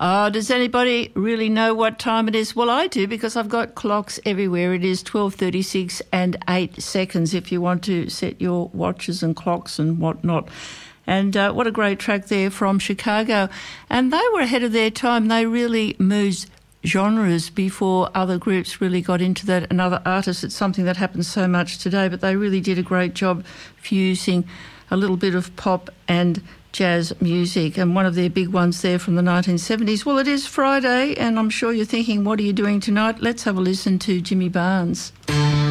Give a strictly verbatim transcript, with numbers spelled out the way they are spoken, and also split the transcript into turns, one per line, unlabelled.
Oh, does anybody really know what time it is? Well, I do, because I've got clocks everywhere. It is twelve thirty-six and eight seconds if you want to set your watches and clocks and whatnot. And uh, what a great track there from Chicago. And they were ahead of their time. They really moved genres before other groups really got into that, and other artists. It's something that happens so much today, but they really did a great job fusing a little bit of pop and jazz music, and one of their big ones there from the nineteen seventies. Well, it is Friday, and I'm sure you're thinking, what are you doing tonight? Let's have a listen to Jimmy Barnes.